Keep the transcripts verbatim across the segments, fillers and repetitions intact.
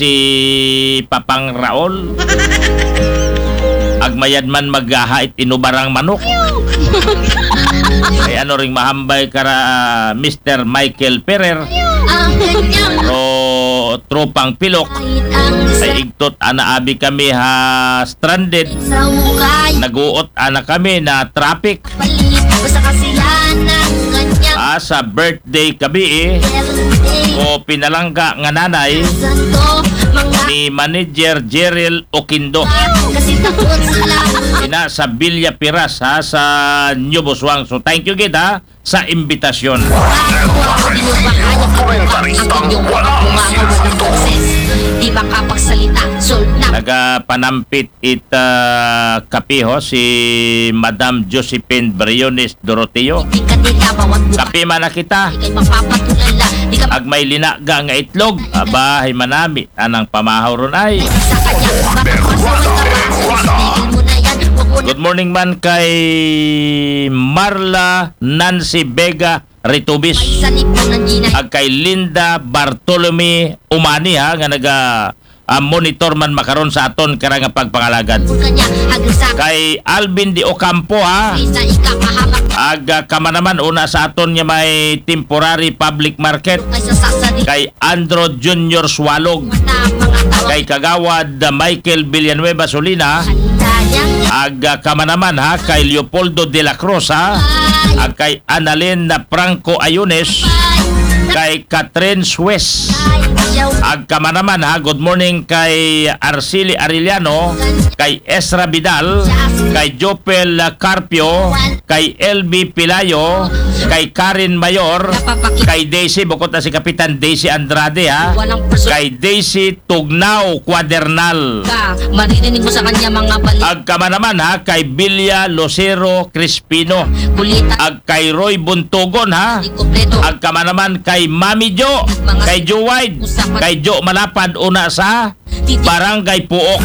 si Papang Raol. Agmayad man maghahait inubarang manok. Ay ano ring mahambay kara uh, mister Michael Ferrer. O tropang pilok. Ay igtot ana abi kami ha stranded. Naguot ana kami na traffic. Ah, sa birthday kami eh. O pinalangga nga nanay ni Manager Jeril Oquindo. Ina sa Villa Piras ha, sa New Busuang. So thank you gid ha sa imbitasyon. Di ba kapagsalita, nagapanampit it uh, kapiho si Madam Josephine Briones Doroteo. Kapi man na kita. Agmay linaga nga itlog. Aba, hay manami. Anang pamahaw ron ay. Good morning man kay Marla Nancy Vega Ritubis. Ag kay Linda Bartolome Umani ha, nga naga uh, monitor man makaron sa aton kara nga pagpangalagad. Kay Alvin Di Ocampo ha. Ag uh, kama naman una sa aton nga may temporary public market. Kay Andro Junior Swalog. Kay Kagawad uh, Michael Villanueva Solina. Ag uh, kama naman ha kay Leopoldo de la Cruz ha. Ag kay Annalyn na Franco Ayunes. Kay Catherine Suez. Ag kama naman ha, good morning kay Arceli Arellano, kay Ezra Vidal, kay Jopel Carpio, kay L B Pilayo, kay Karen Mayor, kay Daisy, bukod na si Kapitan Daisy Andrade ha, kay Daisy Tugnao Quadernal. Maririnig mo sa kanya mga balik. Ag kama naman ha, kay Bilya Lucero Crispino. Ag kay Roy Buntugon ha. Ag kama naman kay Mami Jo, kay Joe Wide, kay Joe Malapad una sa Barangay Puok.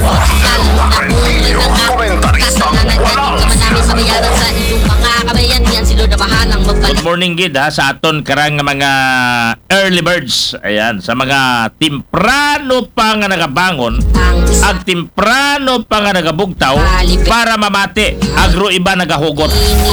Good morning gid ha sa aton karang mga early birds. Ayan, sa mga temprano pa nga nagabangon, ag temprano pa nga nagabugtaw para mamati, agro iba nagahugot.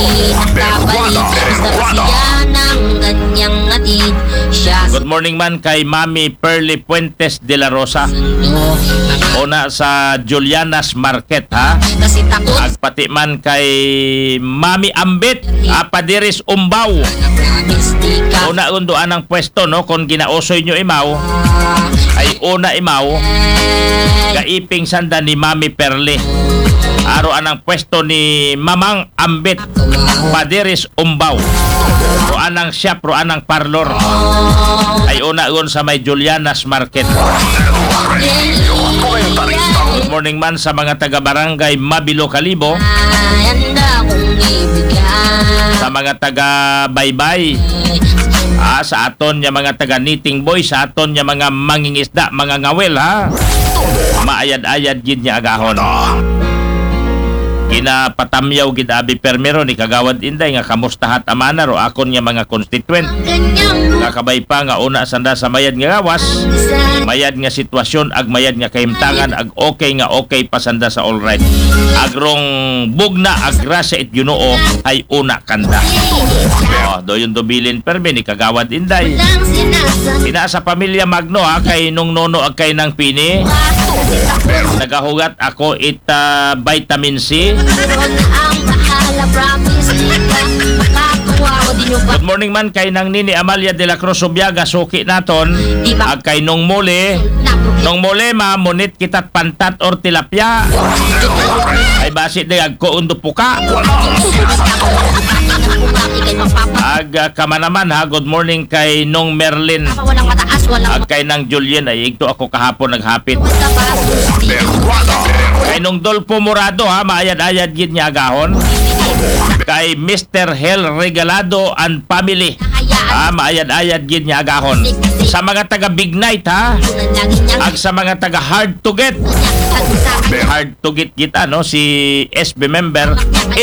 Good morning man kay Mami Perly Puentes de la Rosa. Una sa Julianas Market ha. Ag pati man kay Mami Ambit Apadiris Umbaw. Una undo anang pwesto no kung ginausoy nyo imaw ay una imaw gaiping sanda ni Mami Perly. Aro anang pwesto ni Mamang Ambit Padiris Umbaw. Ro anang shop, ro anang parlor. Ay una yun sa may Julianas Market. Good morning man sa mga taga-barangay Mabilo Kalibo. Sa mga taga-baybay. Ah, sa aton niya mga taga-knitting boy, sa aton niya mga mangingisda, mga ngawel ha. Maayad-ayad gid niya agahon. Ginapatamyaw gid abi permero ni Kagawad Inday nga kamustahat amana ro akon nga mga constituent. Kakabay pa nga una sanda sa mayad nga gawas, mayad nga sitwasyon, ag mayad nga kahimtangan, ag okay nga okay pasanda sa all right. Agrong bugna ag grasya it Ginoo ay una kanda. Oh, doyon dubilin permi ni Kagawad Inday. Ina sa pamilya Magno ha, kay nung nono ag kay nang pini. Nagahugat ako it uh, vitamin C. Good morning man kay nang Nini Amalia de la Cruz Subiaga, suki naton. Ag kay nung muli, nung muli mamunit kitat pantat or tilapia. Ay basi de agko undo puka. Ag uh, kama naman ha, good morning kay nung Merlin. Ag kay nang Julien, ay ito ako kahapon naghapit. Kay nung Dolpo Morado ha, maayad-ayad gid niya agahon. Kay mister Hel Regalado and family. Ah, maayad-ayad gid niya agahon. Sa mga taga Big Night ha. Ag sa mga taga Hard to Get. Hard to Get kita no si S B member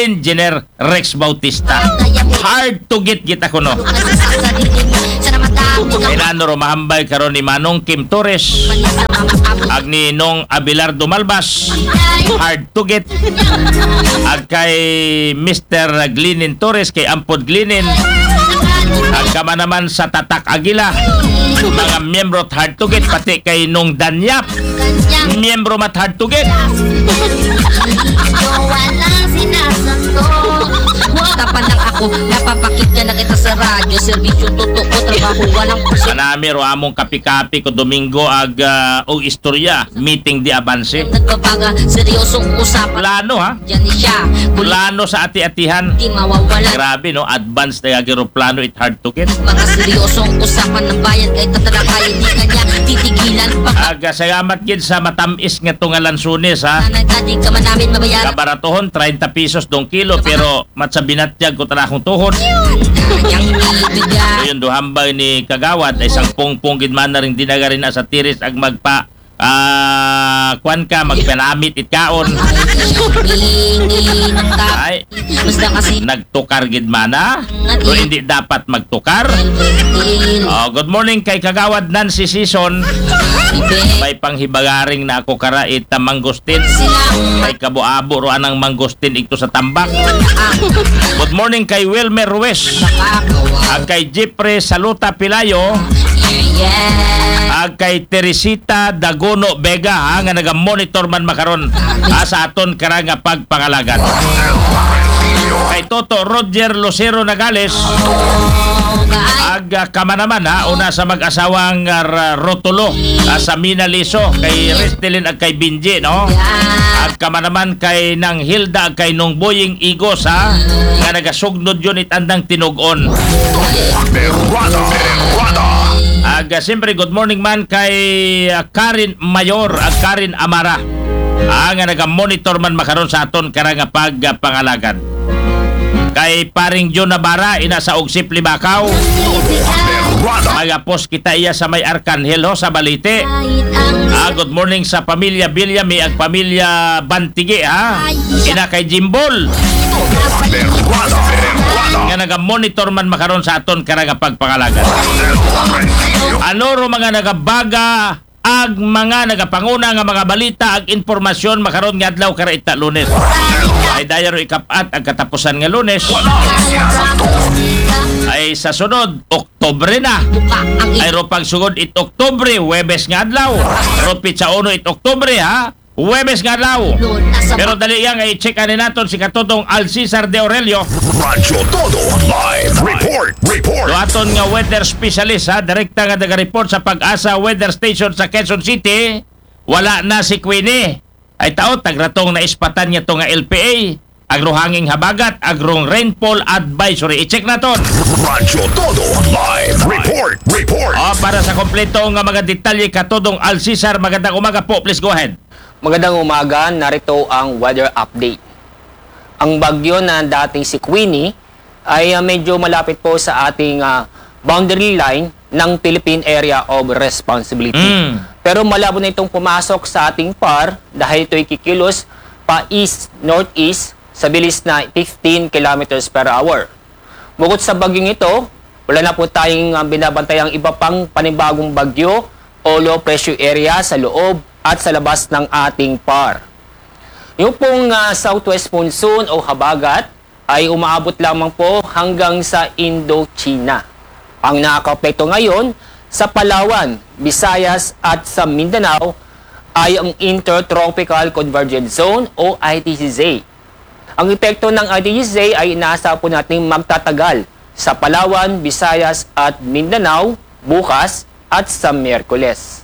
Engineer Rex Bautista. Hard to Get kita kuno. Kailangan ro mahambay karon ni Manong Kim Torres, ag ni Nong Abelardo Malbas, hard to get, ag kay Mister Glinin Torres, kay Ampod Glinin, ag kama naman sa Tatak Agila, mga miyembro at hard to get, pati kay Nong Danyap, miyembro mat hard to get. Walang sinasanto. Tapan lang ako, napapakita na kita sa radyo. Servisyo totoo, trabaho, walang puso. Kanami ro among kapi-kapi ko Domingo ag uh, og istorya, meeting di avanse. Nagbabaga, seryosong usapan. Plano ha? Diyan ni siya, kulit Plano sa ati-atihan. di mawawala. Grabe no, advance na yagiro plano, it hard to get. Mga seryosong usapan ng bayan, kahit tatalakay, di kanya titigilan pa. Ag uh, salamat gid sa matamis nga tungalan Sunes ha. Nagdating ka man namin mabayaran. Kabaratohon thirty pesos dong kilo, pero matsabinatyag ko tara akong tuhod. Kanyang ibigay. So yun duhambay ni Kagawad ay isang pungpung gid man na ring dinagarin na sa tiris ag magpa ah kwan ka magpanamit itkaon. Hingi ng tap. Ay Basta kasi nagtukar gid mana. So hindi dapat magtukar. Oh, good morning kay Kagawad Nancy Season. May panghibagaring na ako karait na mangustin. May kabuabo ro anang mangustin ito sa tambak. Good morning kay Wilmer Ruiz. Ag kay Jeffrey Saluta Pilayo. Ag kay Teresita Dagono Vega ha, nga naga-monitor man makaron ha, sa aton karang nga pagpangalagan. Kay Toto Roger Lucero Nagales. Ag uh, kama naman ha, una sa mag-asawang uh, Rotulo uh, sa Minaliso, kay Restelin ag kay Binji no. Ag kama naman kay nang Hilda ag kay nung Boying Igos ha, nga nagasugnod yun itandang tinugon. Ag uh, siyempre good morning man kay uh, Karin Mayor ag Karin Amara. Ah, nga naga-monitor man makaron sa aton karang nga pagpangalagan. Kay paring John Navarra ina sa Ugsip Libakaw. Magapos kita iya sa may Arkanhel ho sa Balite. Ah, good morning sa pamilya Bilyami ag pamilya Bantige ha. Ina kay Jimbol. Nga naga-monitor man makaron sa aton karang nga pagpangalagan. Ano ro mga nagabaga ag mga nagapanguna nga mga balita ag informasyon makaron nga adlaw karaita Lunes. Ay dayaro ikapat ang katapusan nga Lunes. Ay sa sunod Oktubre na. Ay ro pagsugod it Oktubre, Huwebes nga adlaw. Ro pitsa uno it Oktubre ha. Huwebes nga adlaw. Pero dali yang ay check ani naton si katutong Alcisar de Aurelio. Radyo Todo Live Report Report Duaton nga weather specialist ha, direkta nga naga-report sa Pag-asa Weather Station sa Quezon City. Wala na si Queenie. Ay tao tagratong na ispatan niya to nga L P A. Agrohanging habagat, agrong rainfall advisory. I-check naton. Radyo Todo Live Report Report O para sa kompleto nga mga detalye katudong Alcisar, magandang umaga po. Please go ahead. Magandang umaga, narito ang weather update. Ang bagyo na dating si Queenie ay uh, medyo malapit po sa ating uh, boundary line ng Philippine Area of Responsibility. Mm. Pero malabo na itong pumasok sa ating P A R dahil ito'y kikilos pa east-northeast sa bilis na fifteen kilometers per hour. Bukod sa bagyong ito, wala na po tayong uh, binabantayang iba pang panibagong bagyo o low pressure area sa loob at sa labas ng ating P A R. Yung pong uh, southwest monsoon o habagat ay umaabot lamang po hanggang sa Indochina. Ang nakakapekto ngayon sa Palawan, Visayas at sa Mindanao ay ang Intertropical Convergence Zone o I T C Z. Ang epekto ng I T C Z ay inaasa po natin magtatagal sa Palawan, Visayas at Mindanao bukas at sa Miyerkules.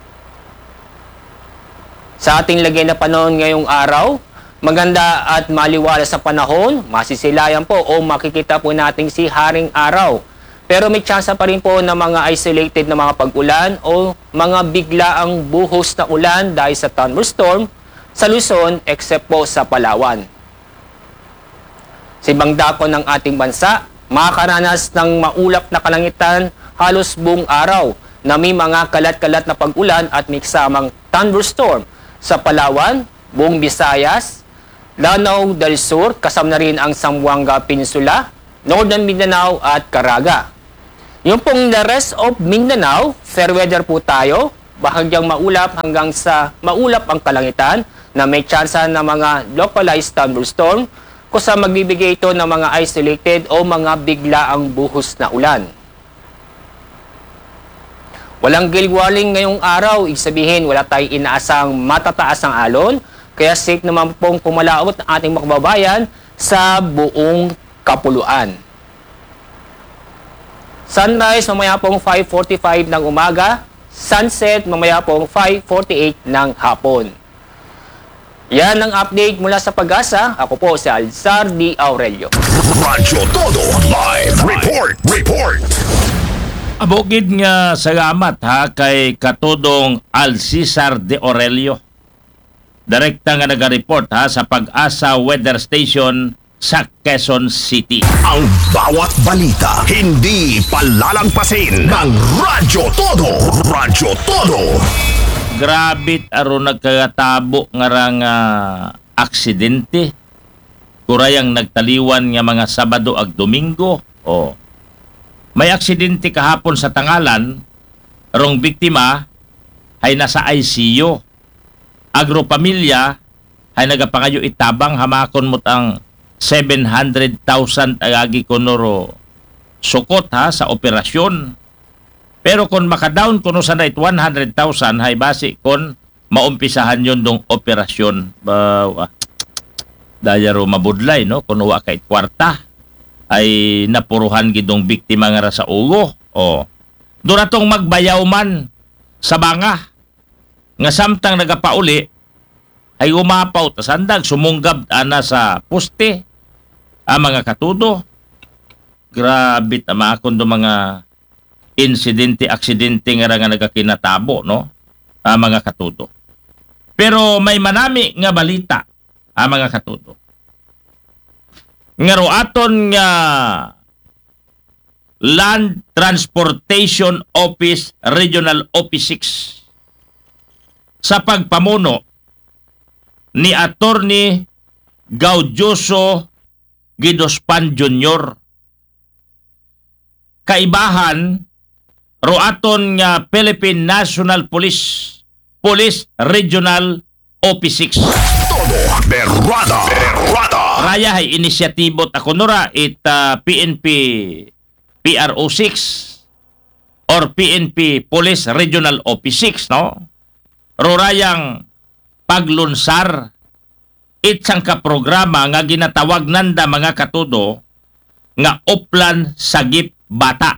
Sa ating lagay na panahon ngayong araw, maganda at maliwalas sa panahon, masisilayan po o makikita po natin si Haring Araw. Pero may tsansa pa rin po ng mga isolated na mga pag-ulan o mga biglaang buhos na ulan dahil sa thunderstorm sa Luzon except po sa Palawan. Sa ibang dako ng ating bansa, makakaranas ng maulap na kalangitan halos buong araw na may mga kalat-kalat na pag-ulan at may kasamang thunderstorm sa Palawan, buong Visayas, Lanao del Sur, kasama na rin ang Zamboanga Peninsula, Northern Mindanao at Caraga. Yung pong the rest of Mindanao, fair weather po tayo. Bahagyang maulap hanggang sa maulap ang kalangitan na may tsansa ng mga localized thunderstorm kung sa magbibigay ito ng mga isolated o mga biglaang buhos na ulan. Walang gale warning ngayong araw, ibig sabihin wala tayong inaasang matataas ang alon, kaya safe naman pong pumalaot ang ating mga kababayan sa buong kapuluan. Sunrise mamaya pong five forty-five ng umaga, sunset mamaya pong five forty-eight ng hapon. Yan ang update mula sa Pag-asa. Ako po si Alzar D. Aurelio. Radyo Todo Live Report. Report. Abogid nga salamat ha kay katudong Alcisar de Aurelio. Direkta nga naga-report ha sa Pag-asa Weather Station sa Quezon City. Ang bawat balita hindi palalampasin ng Radyo Todo. Radyo Todo. Grabit aron nagkagatabo nga rang uh, aksidente. Kurayang nagtaliwan nga mga Sabado ag Domingo. O may aksidente kahapon sa Tangalan, rong biktima ay nasa I C U. Agropamilya ay nagapangayo itabang hamakon mo't ang seven hundred thousand agagi kunoro sukot ha sa operasyon. Pero kung makadown kuno sa night one hundred thousand hay basi kon maumpisahan yon dong operasyon. Ba, daya ro mabudlay no kuno wa kay kwarta ay napuruhan gidong biktima nga ra sa ugo. O duratong magbayaw man sa banga nga samtang nagapauli ay umapaw ta sandag sumunggab ana sa poste ang mga katudo. Grabe tama akon do mga insidente aksidente nga ra nga nagakinatabo no ang mga katudo. Pero may manami nga balita ang mga katudo. Nga ro aton nga Land Transportation Office Regional Office six sa pagpamuno ni Attorney Gaudioso Guidospan Junior Kaibahan ro aton nga Philippine National Police Police Regional Office six. Todo Berrada. Berrada. Raya hay inisyatibo ta kunura it uh, P N P P R O six or P N P Police Regional Office six no. Rorayang paglunsar itsang ka programa nga ginatawag nanda mga katudo nga Uplan Sagip Bata.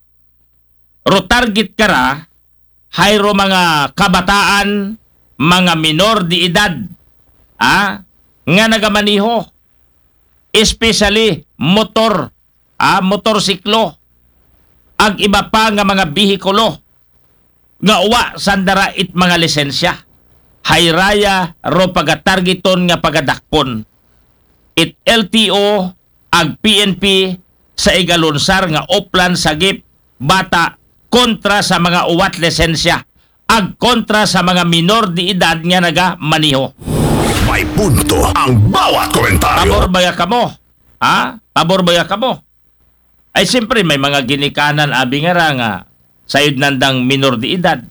Ro target kara hayro mga kabataan, mga minor di edad ah, nga nagamaniho, especially motor, ah, motorsiklo, ag iba pa nga mga bihikulo nga uwa sandara it mga lisensya. Hayraya ro pagatargeton nga pagadakpon. It L T O ag P N P sa igalunsar nga Uplan Sagip Bata kontra sa mga uwat lisensya ag kontra sa mga minor di edad nga naga maniho. May punto ang bawat komentaryo. Pabor baya kamo? Ha? Pabor baya kamo? Ay siyempre may mga ginikanan abi nga ra nga sayod nandang minor di edad.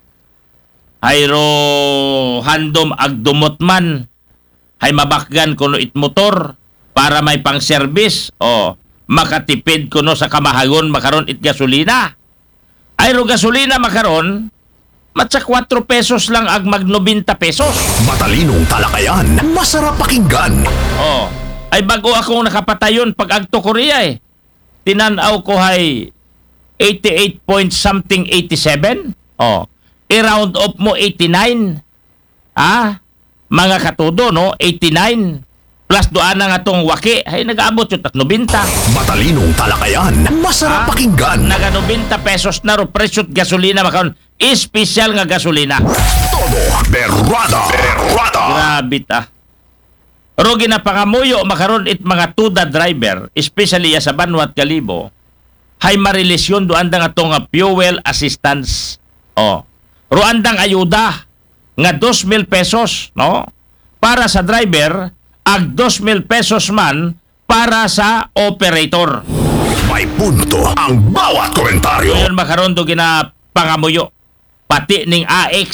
Hayro handom ag dumot man hay mabakgan kuno it motor para may pang service o makatipid kuno sa kamahagon makaron it gasolina. Ayro gasolina makaron matsa four pesos lang ag mag ninety pesos. Matalinong talakayan, masarap pakinggan. Oh, ay bago akong nakapatayon pag agto Korea eh. Tinanaw ko hay eighty-eight point something eighty-seven. Oh, i-round up mo eighty-nine. Ah, mga katudo no, eighty-nine. Plus doan na nga tong waki, ay nag-aabot yung ninety. Matalinong talakayan, masarap Ah, pakinggan. Naga ninety pesos na ro presyot gasolina makaon. Espesyal nga gasolina. Todo Berrada. Berrada. Grabe ta. Ro ginapangamuyo makaron it mga tuda driver, especially ya sa Banwat Kalibo, hay marilisyon do andang atong nga fuel assistance. Oh. Ro andang ayuda nga two mil pesos, no? Para sa driver, ag two mil pesos man para sa operator. May punto ang bawat komentaryo. Ngayon makaroon do ginapangamuyo. Pati ning A X,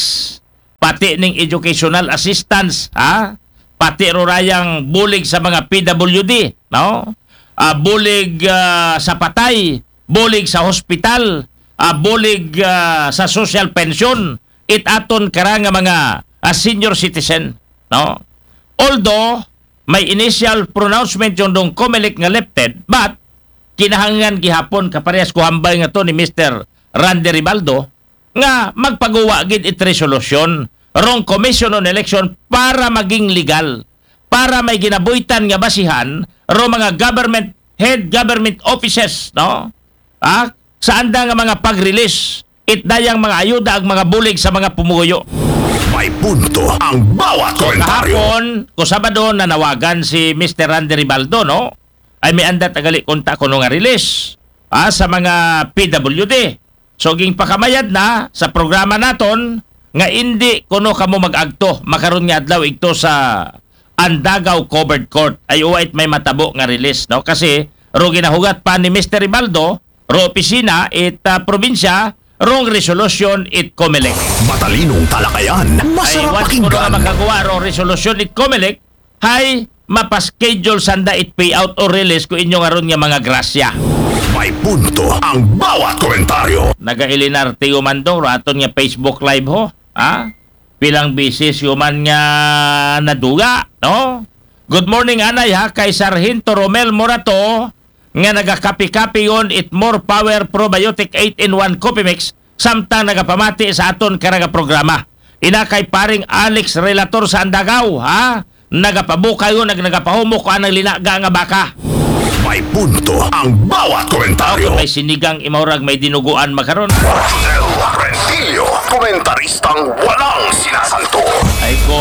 pati ning educational assistance, ha? Pati rurayang bulig sa mga P W D, no? Ah, bulig ah, sa patay, bulig sa hospital, ah, bulig ah, sa social pension, it aton kara nga mga ah, senior citizen, no? Although may initial pronouncement yung dong COMELEC nga lifted, but kinahangan gihapon kaparehas ko hambay nga to ni Mister Randy Ribaldo nga magpagawa gid it resolution rong Commission on Election para maging legal, para may ginabuhitan nga basihan rong mga government head government offices, no? Ah, sa anda nga mga pag-release it dayang mga ayuda ag mga bulig sa mga pumuyo. May punto ang bawat komentaryo. Kahapon, ko Sabado, nanawagan si Mister Randy Ribaldo, no? Ay may anda tagali konta ko nga release ah, sa mga P W D. So, ging pakamayad na sa programa naton nga hindi kuno kamo mag-agto. Makaroon nga adlaw igto sa Andagaw Covered Court. Ay uwait may matabo nga release, no? Kasi ro ginahugat pa ni Mister Ribaldo, ro opisina it uh, probinsya, rong resolution it COMELEC. Matalinong talakayan. Ay Masarap once ko na pakinggan. makagawa rong resolution it COMELEC, hay mapaschedule sanda it payout or release ko inyo nga ron nga mga grasya. May punto ang bawat komentaryo. Naga-Elinar Teo Mando, raton nga Facebook Live ho. Ha? Pilang bisis human nga naduga, no? Good morning, anay ha, kay Sargento Romel Morato, nga nagakapi-kapi yon it more power probiotic eight in one coffee mix, samtang nagapamati sa aton karaga programa. Ina kay paring Alex Relator sa Andagaw, ha? Nagapabuka yun, nag nagapahumok ko anang linaga nga baka. May punto ang bawat komentaryo. May sinigang imaurag may dinuguan makaron. Rodel Rentillo, komentaristang walang sinasanto. Ay ko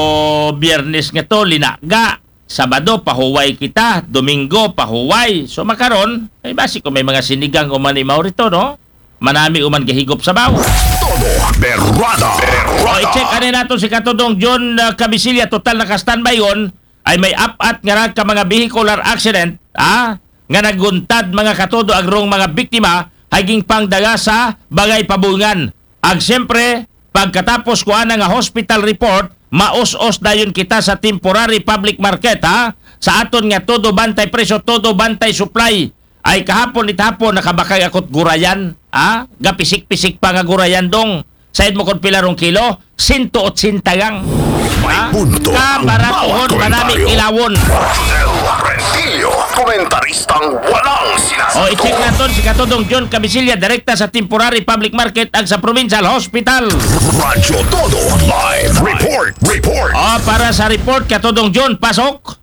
Biyernes nga to linaga, Sabado pahuway kita, Domingo pahuway. So makaron ay basi ko may mga sinigang uman imaw rito, no? Manami uman gahigop sa bawo. Todo berrada. O Berrada. i-check ani nato si Katodong John uh, Cabisilia, total naka-standby yon. Ay may up-at nga ra ka mga vehicular accident, ah, nga naguntad mga katodo agrong mga biktima haging pangdaga sa bagay pabungan. Ag siyempre, pagkatapos ko ana nga hospital report, maus-os dayon kita sa temporary public market, ha? Sa aton nga todo bantay presyo, todo bantay supply. Ay kahapon itapon nakabakay akot gurayan, ha? Gapisik-pisik pa nga gurayan dong. Said mo kon pila rong kilo, one hundred eighty gang. May punto ang Kabaratuhon, bawat manami komentaryo. ilawon. Rodel Rentillo, komentaristang walang O sinasanto. i-check naton si Katodong John Cabisilia direkta sa temporary public market ag sa provincial hospital. Radyo Todo Live Report. Report. O para sa report Katodong John, pasok.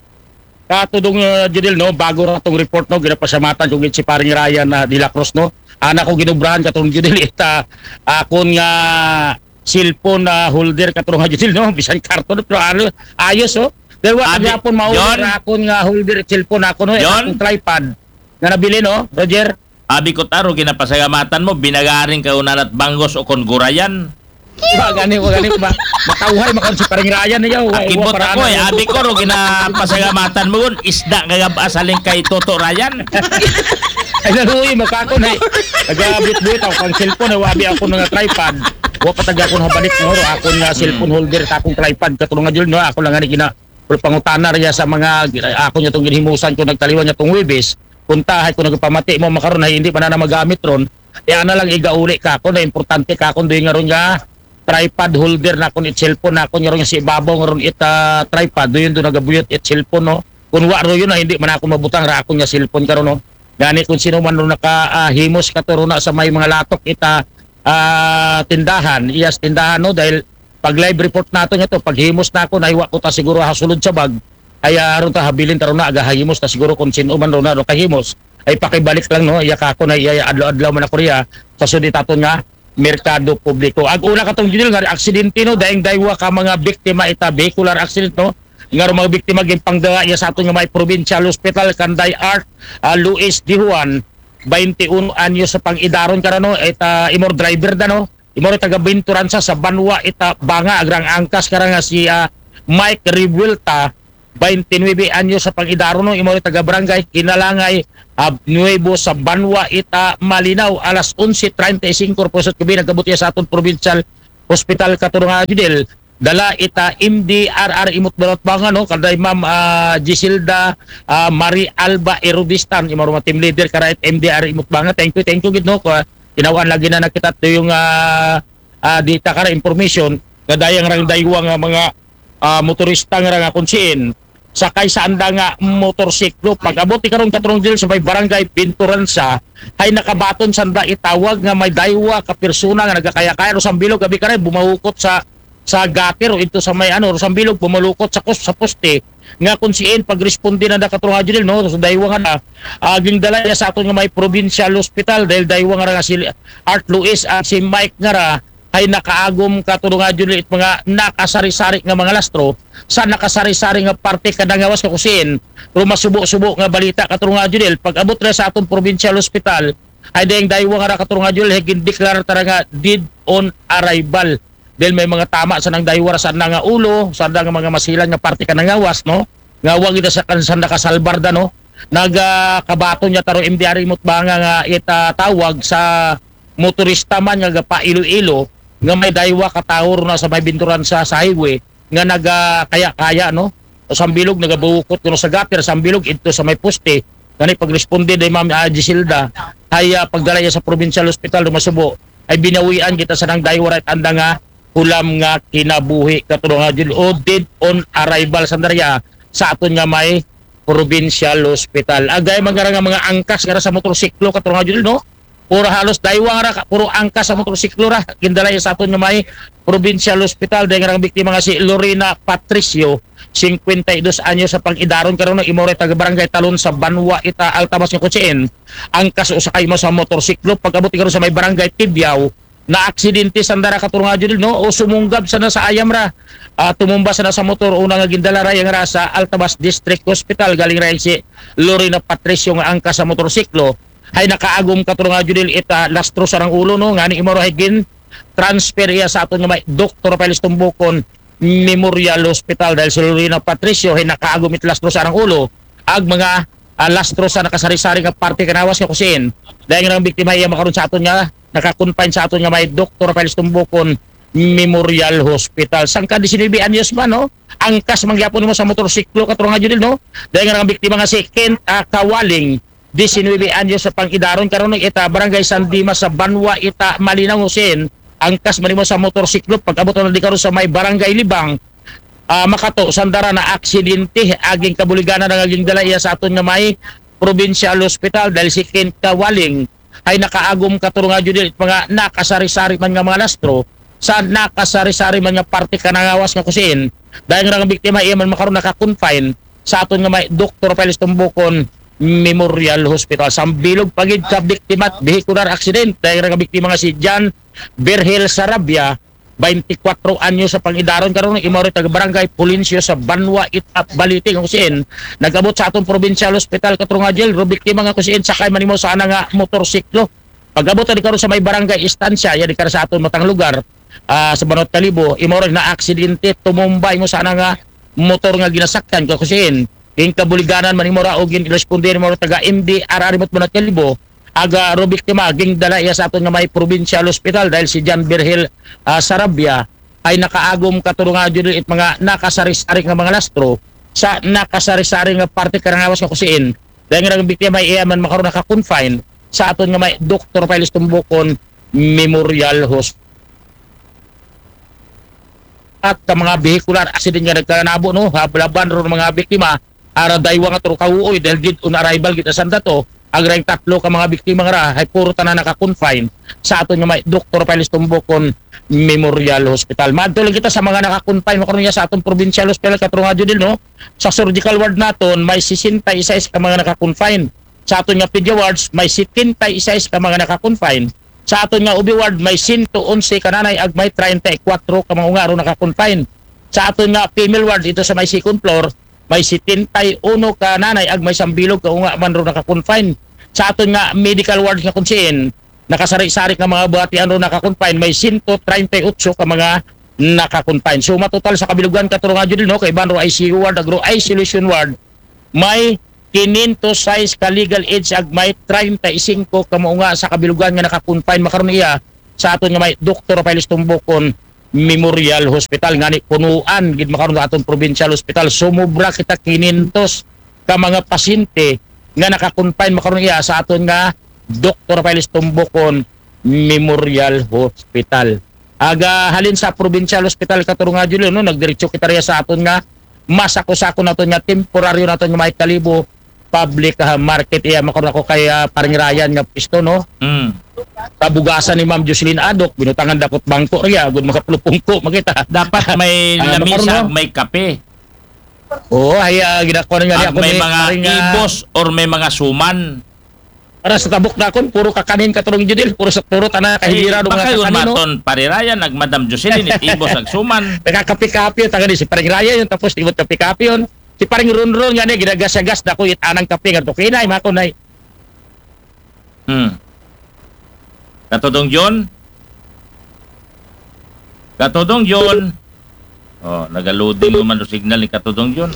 Katudong uh, Judil, no, bago ra tong report, no, ginapasamatan kung si paring Ryan na uh, De La Cruz, no, anak ko ginubrahan katong Judil, ita akon nga cellphone na holder katong nga Judil, no, bisan karton, pero ano, ayos, oh. Pero wa Abi, kanya pon maulit John? akon nga holder cellphone ako, no, John? akong tripod na nabili, no, Roger. Abi ko taro ginapasagamatan mo binagaring kaunan at banggos o kon gurayan. Wa gani, wa gani ba? Matawhay makon si paring Ryan niya, wa Akibot ako eh, abi ko ro ginapasagamatan mo gun isda kagaba saling kay Toto Ryan. Ay naluwi makako na. Nagabit-bit ako kang cellphone, wabi ako nga tripod. Wa pataga ko habalik no, ako nga cellphone holder ta akong tripod katulong nga jud no, ako lang ani gina pangutana riya sa mga ako nya tong ginhimusan ko nagtaliwan nya tong Webes. Puntahay ko nagpamati mo makaron na hindi pa na magamit ron. Ya na lang igauli ka ako na importante ka ako duy nga ron nga tripod holder na kun it cellphone na kun ron nga si ibabaw nga ron it uh, tripod doon do nagabuyot it cellphone no. Kun wa ro yun na hindi man ako mabutang ra ako nga cellphone karon no. Gani kung sino man ro nakahimos uh, katuro na sa may mga latok ita uh, tindahan, iyas tindahan no dahil pag live report nato nya to paghimos na ako nahiwa ko ta siguro hasulod sa bag ay aron ta habilin taron na agahimos ta siguro kung sino man ro na ro kahimos ay pakibalik lang no iya ka ako na iya adlaw-adlaw man ako riya sa sudit aton nga merkado publiko. Ag una katong gidil nga aksidente no daing daywa ka mga biktima ita vehicular accident no nga ro mga biktima gyud pangdaga iya sa aton nga may provincial hospital Kanday Art uh, Luis Di Juan twenty-one anyos sa pang-idaron karon no ita imor driver da no imor taga Binturansa sa Banwa ita banga agrang angkas kara nga si uh, Mike Revuelta twenty-nine anyos sa pang-idaro no imo taga barangay Kinalangay uh, Nuevo sa Banwa Ita Malinaw alas onse treinta y cinco pusot gabi nagkabuti sa aton provincial hospital Katurungan Judel dala ita M D R R imot balot banga no kaday ma'am uh, Gisilda uh, Marie Alba Erudistan imo mga team leader karait M D R R imot banga thank you thank you gid no ko tinawan lagi na nakita to yung uh, uh, data kara information kadayang rang daywang nga mga uh, motorista nga nga kunsiin sakay sa anda nga motorsiklo pag-abot ti karon katurong dil sa may barangay Pinturansa ay nakabaton sanda itawag nga may daywa ka persona nga nagakaya-kaya sa bilog gabi kare bumahukot sa sa gater o ito sa may ano sa bilog bumalukot sa kus sa poste nga kunsiin pagresponde na da katurong dil no sa daywa nga na aging dala niya sa aton nga may provincial hospital dahil daywa nga nga si Art Luis at si Mike nga ra ay nakaagom katulungan dyan it mga nakasari-sari nga mga lastro sa nakasari-sari nga parte kadangawas ka kusin pero masubo-subo nga balita katulungan dyan pag abot na sa atong provincial hospital ay dahil daywa nga katulungan dyan higing deklar tara nga dead on arrival dahil may mga tama sa nang daywa sa nga ulo sa nga mga masilan nga parte kadangawas no nga wag ita sa kansan nakasalbarda no nagkabato niya taro M D R imot ba nga nga itatawag sa motorista man nga pa ilo-ilo nga may daywa katawor na sa may binturan sa, sa highway nga naga kaya-kaya no o sambilog nagabuhukot kuno sa gaper sambilog ito sa may poste kani pagresponde day Ma'am uh, Gisilda ay uh, pagdala niya sa provincial hospital Masubo ay binawian kita sa nang daywa right anda nga hulam nga kinabuhi katulungan dil o dead on arrival sandarya sa aton nga may provincial hospital agay magara nga mga angkas nga sa motorsiklo katulungan dil no puro halos daywa ra puro angkas sa motorsiklo ra gindala sa aton nga may provincial hospital dahil nga biktima nga si Lorena Patricio fifty-two anyos sa pang-idaron karon ng imore taga barangay Talon sa Banwa Ita Altabas nga kutsien angkas usakay mo sa motorsiklo pag-abot karon sa may barangay Tibyaw na aksidente sandara katurungan jud no o sumunggab sana sa ayam ra uh, tumumba sana sa motor una nga gindala ra yang ra sa Altabas District Hospital galing ra si Lorena Patricio nga angkas sa motorsiklo ay nakaagom katurungan jud ita lastro sarang ulo no ngani imoro higin transfer iya sa aton nga may Doktor Pelis Tumbukon Memorial Hospital dahil si Lorena Patricio ay nakaagom it lastro sarang ulo ag mga uh, lastro sa nakasari-sari nga parte kanawas nga kusin dahil nga ang biktima iya makaron sa aton nga naka-confine sa aton nga may Doktor Pelis Tumbukon Memorial Hospital sangka nineteen anyos man no angkas mangyapon mo sa motorsiklo katurungan jud no dahil nga ang biktima nga si Kent uh, Kawaling nineteen anyos sa pang-idaron karon ita barangay San Dimas sa Banwa Ita Malinaw Husin angkas manimo sa motorsiklo pag-abot na di karon sa may barangay Libang uh, makato sandara na aksidente aging kabuliganan nga aging dala iya sa aton nga may provincial hospital dahil si Kent Kawaling ay nakaagom katurungan jud mga nakasari-sari man nga mga lastro sa nakasari-sari man nga parte kanangawas nga kusin dahil nga ang biktima iya man makaron naka-confine sa aton nga may Doktor Pelis Tumbukon Memorial Hospital sambilog pagid ka biktima at vehicular accident dahil nga biktima nga si John Berhel Sarabia twenty-four anyo sa pang-idaron karon imore taga barangay Pulincio sa Banwa Ita Balite nga kusin nagabot sa atong provincial hospital katurungan jel ro biktima nga kusin sakay man nimo sa ana nga motorsiklo pag-abot ni karon sa may barangay Estancia ya di kara sa aton matang lugar uh, sa Banot Kalibo imore na aksidente tumumbay mo sa ana nga motor nga ginasakyan ka kusin ing kabuliganan man imora og gin responde mo taga M D R R Imot Banot Kalibo aga ro biktima ging dala iya sa aton nga may provincial hospital dahil si John Berhel uh, Sarabia ay nakaagom katurungan jud it mga nakasari-sari nga mga lastro sa nakasari-sari nga parte karangawas nga kusiin dahil nga ang biktima ay iya man makaron naka-confine sa aton nga may Doktor Pelis Tumbukon Memorial Hospital at uh, mga vehicular accident nga nagkanabo no hablaban ro mga biktima ara daywa nga turo kawuoy dahil did on arrival kita sanda to agrang tatlo ka mga biktima nga ra ay puro tanan naka-confine sa aton nga may Doktor Pelis Tumbukon Memorial Hospital. Madto lang kita sa mga naka-confine mo karon sa aton provincial hospital katurungan jud no. Sa surgical ward naton may sixty-six ka mga naka-confine. Sa aton nga pedia wards may seventy-six ka mga naka-confine. Sa aton nga ubi ward may one eleven ka nanay ag may thirty-four ka mga ungaro naka-confine. Sa aton nga female ward ito sa may second floor may seventy-one ka nanay ag may sambilog ka unga man ro naka-confine. Sa aton nga medical ward nga kunsiin nakasari-sari ka mga buhatian ro naka-confine may one thirty-eight ka mga naka-confine. So matotal sa kabilugan katulong nga jud no kay Banro I C U ward agro isolation ward may five hundred size ka legal age ag may thirty-five ka mao nga sa kabilugan nga naka-confine makaron iya sa aton nga may Doctor Rafael Tumbokon Memorial Hospital ngani punuan gid makaron sa aton provincial hospital. Sumobra kita five hundred ka mga pasyente nga naka-confine makaron iya sa aton nga Doctor Rafael Tumbokon Memorial Hospital. Aga halin sa provincial hospital katulong nga Julio no nagdiretso kita riya sa aton nga masako-sako naton nga temporaryo naton nga may kalibo public uh, market iya makaron ako kay uh, paring Ryan nga pisto no. Mm. Tabugasan ni Ma'am Jocelyn Adok binutangan dakot bangko riya gud makapulupungko makita. Dapat may Ah, lamisa, makaroon, no? may kape. Oo ay uh, ginako nga At ako may ni mga paring, uh, ibos or may mga suman. para sa tabok dakon puro kakanin katulong Judil puro sa puro tana kahilira do baka mga yun kakanin no. maton parirayan nag Madam Jocelyn it ibos ag suman. Nagkakapi-kapi yun, taga ni si paring Raya yun, tapos ibot kapi-kapi yun. Si paring Runrun nga ni, ginagas-gas na ko itanang kapi, nga to kinay, mako na. Hmm. Katudong John? Katudong John? Oh, nagaloading naman do signal ni Katudong John.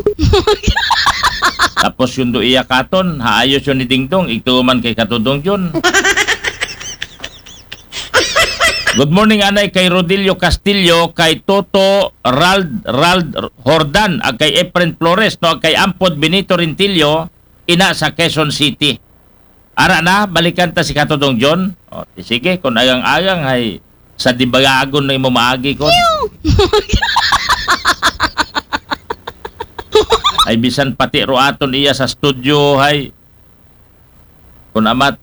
Tapos yung do iya katon, haayos yun ni Dingdong, ituman kay Katudong John. Good morning anay kay Rodilio Castillo, kay Toto Rald Rald Hordan, ag kay Efren Flores, no, ag kay Ampod Benito Rentillo, ina sa Quezon City. Ara na, balikan ta si Katudong John. O, sige, kung agang-agang ay sa dibagagon na imo maagi ko. Ay bisan pati roaton iya sa studio hay. Kung amat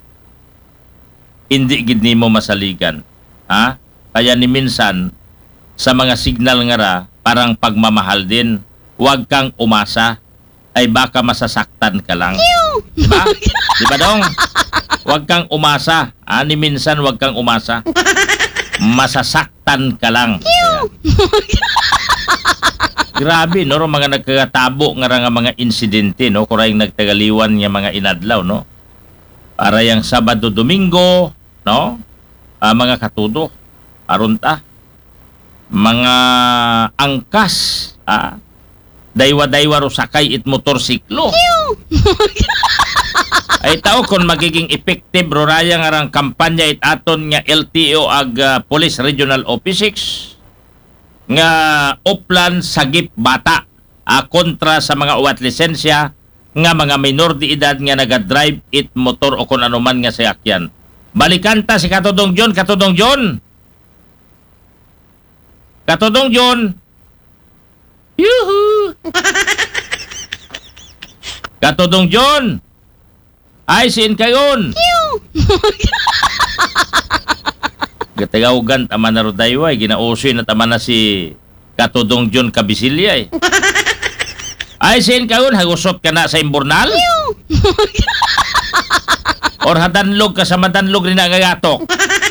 hindi gid nimo masaligan. Ha? Kaya ni minsan sa mga signal nga ra parang pagmamahal din. Huwag kang umasa ay baka masasaktan ka lang. Di ba? Di ba dong? Huwag kang umasa. Ah, ni minsan huwag kang umasa. Masasaktan ka lang. Ayan. Grabe, no? Mga nagkatabo nga ra nga mga insidente, no? Kurayang nagtagaliwan nga mga inadlaw, no? Para yung Sabado, Domingo, no? Ah, mga katudo, aron ta. Mga angkas, ah, daywa-daywa ro sakay it motorsiklo. Ay tao kung magiging effective ro raya nga rang kampanya it aton nga L T O ag uh, Police Regional O P six nga Oplan Sagip Bata uh, kontra sa mga uwat lisensya nga mga minor de edad nga naga-drive it motor o kung anuman nga sayakyan. Balikan ta si Katudong John, Katudong John. Katudong John. Yuhu! Katudong John! Ay, siin kayon! Gatagawgan tama na rodaywa, ginausoy na tama na si Katudong John Kabisilya eh. Ay, siin kayon, hagusot ka na sa imburnal? Or hadanlog ka sa madanlog rin nagagatok?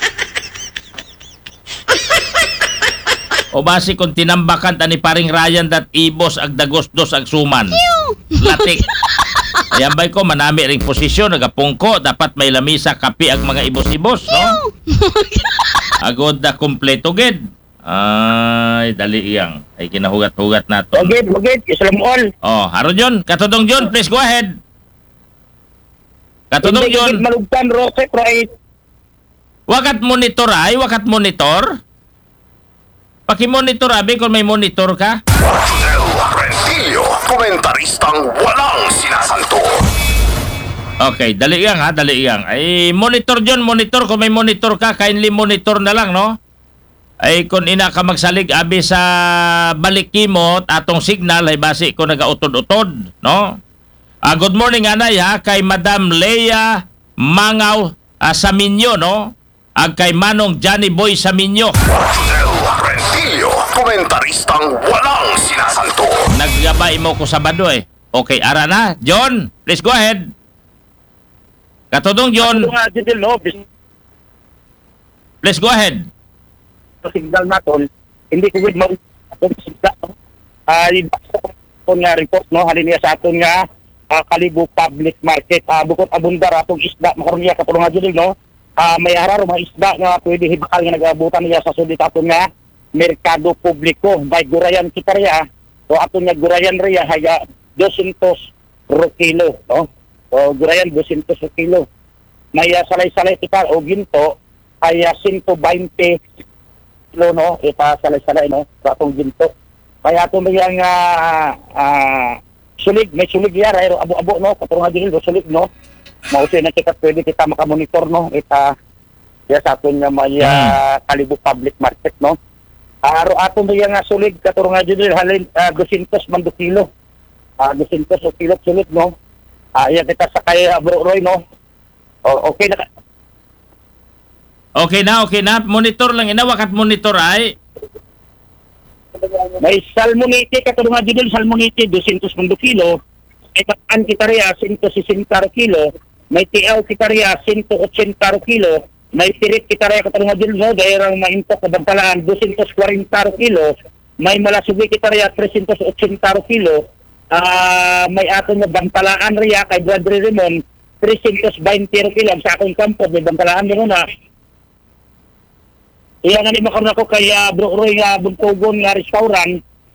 O basi kung tinambakan ta ni paring Ryan dat ibos ag dagos-dos ag suman. Latik. Ayan bay ko, manami ring posisyon, nagapungko, dapat may lamisa, kapi ag mga ibos-ibos, no? Agod na kumpleto gid. Ay, dali iyang. Ay kinahugat-hugat nato. Wagid, wagid, islam all. Oh, haro John, Katudong John, please go ahead. Katudong John. Malugtan, rocket, right? Wakat monitor ay, wakat monitor. Paki-monitor abi kung may monitor ka. Rodel Rentillo, komentaristang walang sinasanto. Okay, dali yang ha, dali yang. Ay, monitor John, monitor. Kung may monitor ka, kindly monitor na lang, no? Ay, kung ina ka magsalig, abi sa balikimot, atong signal, ay basi ko nagautod-utod, no? Ah, good morning, anay, ha, kay Madam Leia Mangaw ah, Saminyo, no? Ag kay Manong Johnny Boy Saminyo. Rodel Rentillo, komentaristang walang sinasanto. Naggabay mo ko Sabado, eh. Okay, ara na. John, please go ahead. Katudong John, Nga, Judil, no? please go ahead. Signal naton, hindi ko with mo atong signal. Ay, uh, nga report, no? Halin niya sa aton nga uh, Kalibo Public Market. Uh, bukod abundar atong isda, makaroon niya katulong nga Judil, no? Uh, may araro mga isda nga pwede hibakal nga nag-abutan niya sa sulit aton nga merkado publiko. May gurayan kita riya, o ato nga gurayan riya, haya dosyentos ro kilo. No? O gurayan, dosyentos ro kilo. May uh, salay-salay kita o ginto, ay uh, one twenty kilo, no? Ipa salay-salay, no? Sa atong ginto. Kaya ato may ang uh, uh, sulig, may sulig yan, ay abo-abo, no? Katurungan din, sulig, no? Mausin na kita, pwede kita makamonitor, no? Ita, ya sa aton nga may uh, Kalibo Public Market, no? Aro aton may nga sulig, katurungan din, halin, uh, dosyentos man do kilo. Uh, dosyentos o kilo sulig, no? Ah, uh, yan kita sa kay uh, Bro Roy, no? O, okay na. Okay na, okay na. Monitor lang. Inawakat monitor ay. May salmonite, katurungan din, salmonite, dosyentos man do kilo. May kataan kita riya, one sixty kilo. May tiaw kita riya, one eighty kilo. May tirik kita riya, katarungan din, no? Dahil ang maintok na bantalaan, two forty kilo. May malasubi kita riya, three eighty kilo. Uh, may ato nga bantalaan riya, kay Bradley Ramon, three twenty kilo. Sa akong kampo, may bantalaan din na. Iyan nga ni makaroon ako kay uh, Bro Roy nga Buntogon nga restaurant.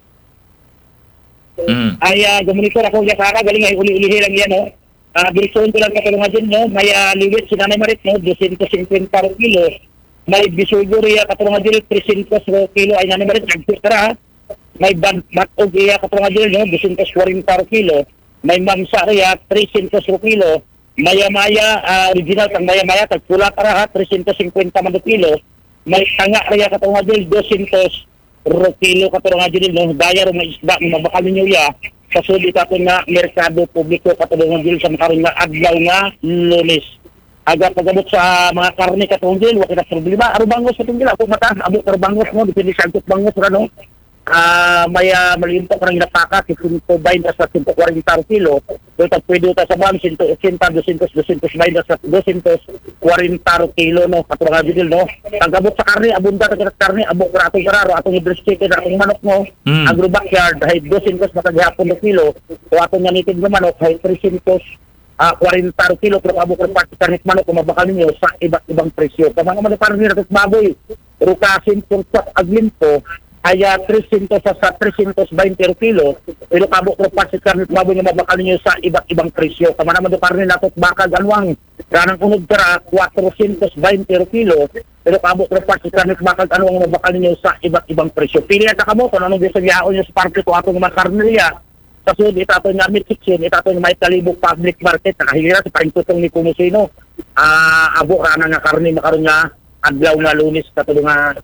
Mm. Ay uh, gumonitor ako niya sana, galing ay uli-ulihi lang yan, no? Uh, Direksyon ko lang katulungan din, no? May uh, liwit si Nanay Marit, no? two fifty kilo. May bisugo riya katulungan din, three hundred kilo. Ay Nanay Marit, nagpitara, ha? May matog riya katulungan din, no? two forty kilo. May mamsa riya, three hundred kilo. Maya-maya, uh, original kang maya-maya, tagpula para, ha? three fifty man kilo. May tanga riya katulungan din, two hundred kilo katulungan din, no? Daya rin may isda, mabakal ninyo ya. Kasulit ako nga merkado publiko katulungan din sa makaroon nga adlaw nga Lunes. Aga pagabot sa mga karne katulungan din, wakit na problema. Aro bangos katulungan din, ako mata, abo karo bangos mo, dipindi sa agtot bangos, ano? Uh, may uh, malimpo ka ng napaka, one twenty sa one forty kilo. Doon tag pwede ta sa bang, one eighty, two hundred, two hundred sa two forty kilo, no? Katulungan din, no? Pagabot sa karne, abunda ka karne, abo ka atong kararo, atong dress chicken, atong manok mo, Mm. agro backyard, hay two hundred mataghapon na kilo, o atong nanitig na manok, hay three hundred uh, forty kilo, pero abo ka pati karne manok, kumabakal ninyo sa iba't ibang presyo. Kamang naman parang nila ito baboy, rukasin, pursak, aglinto, ay uh, three hundred sa three twenty kilo, pero kabo ko pati karne baboy nga mabakal ninyo sa iba't ibang presyo. Kamang naman ito parang nila ito baka ganwang, ganang unod kara, four hundred twenty kilo, pero kabo ko pati karne bakal anong mabakal ninyo sa iba't ibang presyo. Pili at kamo kung anong gusto niyaon nyo sa parte ko atong mga karne niya. Sa sunod, ito nga meat kitchen, ito nga may Kalibo Public Market, nakahira sa paintutong ni Kumusino. Uh, abo ka na nga karne, makaroon nga adlaw nga Lunes, katulong nga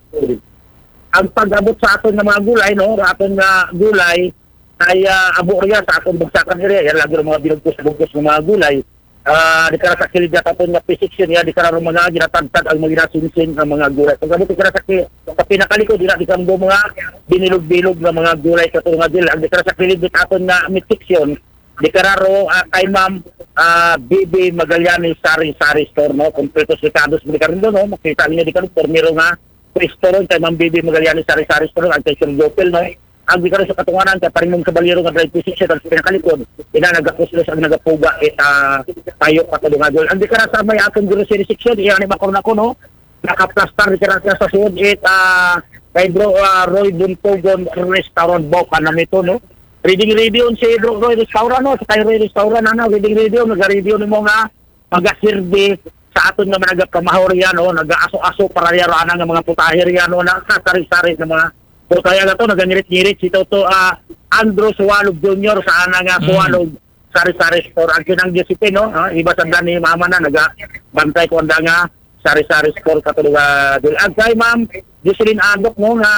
ang pag-abot sa aton ng mga gulay, no? Aton nga gulay, ay uh, abo riya sa aton bagsakan rin. Yan lagi ng mga binugkos-bugkos ng mga gulay. Uh, di ka sa kilid at aton nga physics yun, di ka rin mga ginatagtag ang mga ginasinsin ng mga gulay. Pag-abot di ka sa, sa pinakaliko, di na di ka mga binilog-bilog ng mga gulay katulong nga gulay. Di ka sa kilid at aton nga mitiksyon, di ka rin uh, kay Ma'am uh, B B Magallanes Sari-Sari Store, no? Kompletos Ricardos, di ka rin doon, no? Makita niyo di ka rin, formiro nga restaurant kay Ma'am Bibi Magallanes Sari-Sari Restaurant ang Sir Jopel, no? Ang di ka rin sa katunganan kay parimong sa baliro nga drive physics at pinakalikod ina nagakuslos ang nagapuga it uh, tayo katulungan. Ang di ka rin sa may atong grocery section iyan ni makaroon ako, no? Nakaplastar di ka rin sa suod it uh, kay Bro uh, Roy Buntogon Restaurant Boca na nito, no? Reading radio si Bro Roy Restaurant, no? Sa kay Roy Restaurant, ano? Reading radio, nag-radio ni mo nga mag-sirbe sa aton nga mga nagkamahor yan, no? Nag-aso-aso para yarana nga mga putahir yan, no? Nakasari-sari ng mga putahir na to, nagangirit-ngirit si Toto uh, Andros Walog Junior sa ana nga mm. Walog Sari-Sari Store. Ang kinang Jessipe, no? Uh, iba sa ni mama na, naga-bantay ko anda nga Sari-Sari Store katulog. Uh, Ag kay Ma'am Jocelyn Adok, no? Nga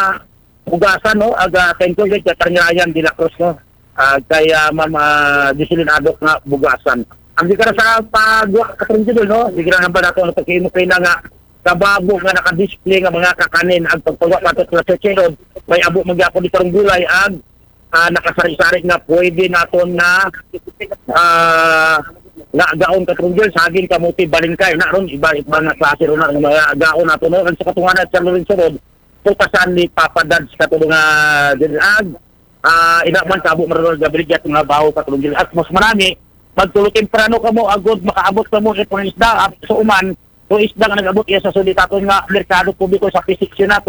ugasan, no? Ag uh, thank you, guys, Katarnyayan de la Cruz, no? Uh, kay uh, Ma'am uh, Jocelyn Adok nga bugasan. Ang di ka na sa pagwa katulog, no? Di ka na ba nato ang pagkimupay na nga kababo nga naka-display nga mga kakanin ang pagpagawa patot sa Checherod, may abo magyapon dito ng gulay ag uh, nakasari-sari nga pwede naton na uh, nga gaon katrunggil saging kamuti balingkay na ron iba iba nga klase ron nga mga gaon nato no sa katunganan sa Lorenzo Road putasan ni Papa Dads katulong nga din ag uh, ina man kabo maron gabrigat nga bawo katrunggil at mas marami magtulo temprano kamo agod makaabot kamo itong isda at sa uman. So isda nga nag-abot iya sa sulitaton nga merkado publiko sa physics naton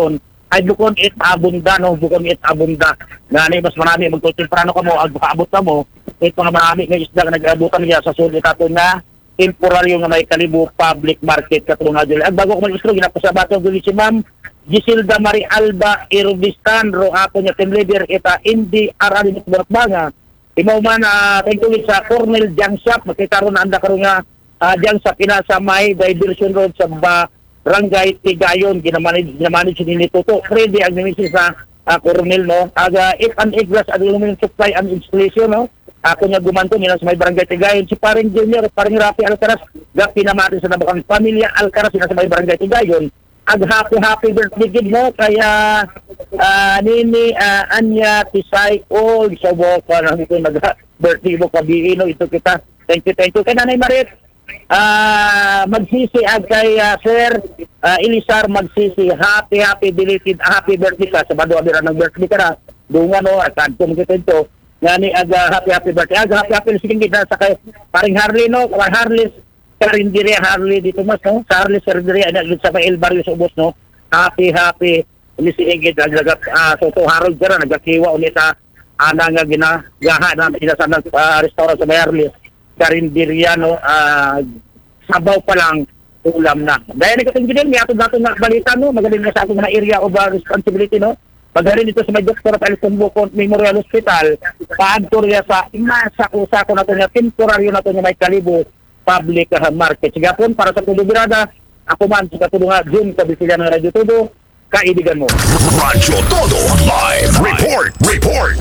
ay bukon it abunda no, bukon it abunda. Ngani mas marami magtutemprano ka mo, ag makaabot ka mo, ito na marami nga isda nga nag-abutan niya sa sulit ato nga temporaryo nga may kalibo public market katulong nga dili. Ag bago ko mag-istro ginapasabaton dili si Ma'am Giselda Marie Alba Irobistan ro ako niya team leader kita Indi Arali Banga. Imaw man uh, tagtulit sa Cornel Jang Shop makita ron anda karon nga uh, Jang sa pinasa may diversion road sa ba Barangay Tigayon ginamanage ginamanage ni Toto Freddy ang nimisi sa uh, Cornel no aga if and eglas aluminum supply and installation no ako niya gumanto nila sa may Barangay Tigayon si paring Junior paring Rafi Alcaraz ga pinamati sa nabakang pamilya Alcaraz sila sa may Barangay Tigayon ag happy happy birthday gid mo kaya uh, nini uh, Anya Tisay all sa boka na ito nag birthday mo kabi no ito kita thank you thank you kay Nanay Marit uh, magsisi ag kay uh, Sir uh, Elisar magsisi happy happy belated happy birthday ka sabado abira ng birthday ka na dunga no at adto mo kita ito ngani aga happy happy birthday aga happy happy sige kita sa kay paring Harley no paring Harley Karinderia Harley dito mas no sa Harley Karinderia na sa may El Barrio sa ubos no happy happy Lisiingit ang nagat uh, so to Harold Jara nagakiwa ulit sa ana nga ginagaha na sila sa uh, restaurant sa may Harley Karinderia no uh, sabaw pa lang ulam na dahil nagkatong din may atong dato na balita no magaling na sa atong na area of uh, responsibility no pagdarin dito sa may Doctor Alison Bocon Memorial Hospital paadto riya sa inasa usa ko nato nga temporaryo nato nga may kalibo public uh, market. Sigapon para sa Tudo Birada, ako man sa Tudo nga June kabisilan ng Radyo Todo, kaibigan mo. Radyo Todo Live Report Report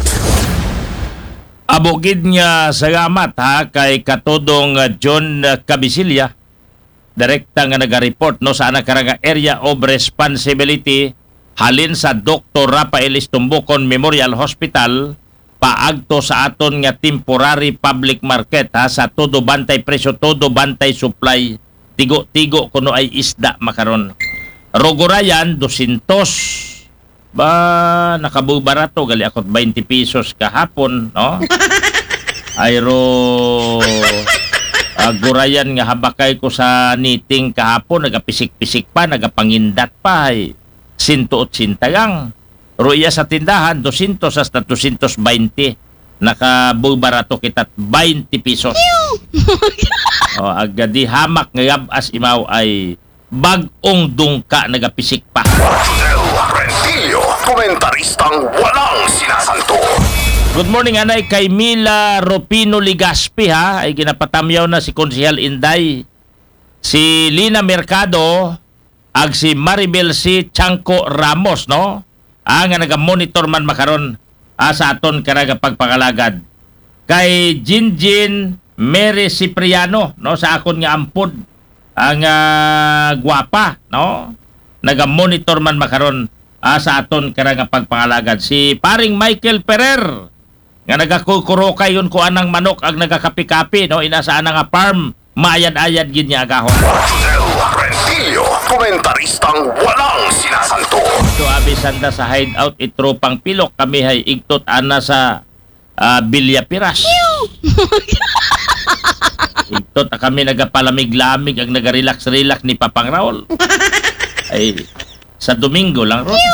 Abogid niya salamat ha kay katudong uh, John uh, Cabisilya direkta nga naga-report no sa anak karanga area of responsibility halin sa Doctor Rafael Istumbukon Memorial Hospital paagto sa aton nga temporary public market ha sa todo bantay presyo todo bantay supply tigo-tigo kuno ay isda makaron Rogurayan two hundred ba nakabubarato gali akot twenty pesos kahapon no ayro uh, gurayan nga habakay ko sa niting kahapon nagapisik-pisik pa nagapangindat pa ay one hundred eighty lang Ruya sa tindahan, two hundred hasta two hundred twenty. Nakabubarato kita twenty pesos. O, agadi hamak ngayab as imaw ay bagong dungka nagapisik pa. Del Rentillo, komentaristang walang sinasanto. Good morning, anay kay Mila Ropino Ligaspi ha. Ay ginapatamyaw na si Konsehal Inday. Si Lina Mercado ag si Maribel C. Chanco Ramos, no? Ang nga naga-monitor man makaron ah, sa aton karaga pagpangalagad. Kay Jinjin Mary Cipriano, no? Sa akon nga ampod. Ang uh, gwapa, no? Naga-monitor man makaron ah, sa aton karaga pagpangalagad. Si paring Michael Ferrer, nga nagakukuro yun ko anang manok ang nagakapi-kapi, no? Inasaan nga farm, maayad-ayad gin niya agahon. Del Rentillo, komentaristang walang sinasanto. So abisanda sa hideout itropang pilok kami hay igtot ana sa uh, Bilya Piras. Igtot kami nagapalamig-lamig ang nagarelax-relax ni Papang Raul. Ay sa Domingo lang ro.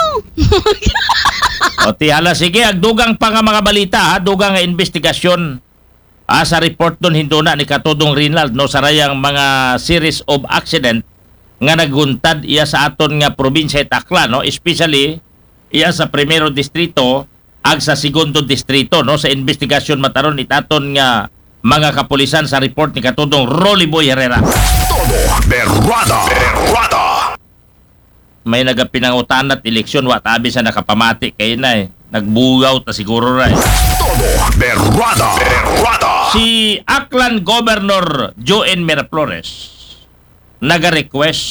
O tihala sige agdugang pa nga mga balita ha, dugang nga investigasyon. Ah, sa report doon hinduna ni Katudong Rinald no sarayang mga series of accident nga naghuntad iya sa aton nga probinsya Tacla no especially iya sa primero distrito ag sa segundo distrito no sa investigasyon mataron itaton nga mga kapulisan sa report ni Katudong Rolly Boy Herrera. Todo Berrada Berrada. May nagapinangutan at eleksyon wa tabi sa nakapamati kay na eh nagbugaw ta siguro ra eh. Todo Berrada Berrada. Si Aklan Governor Joen Miraflores naga-request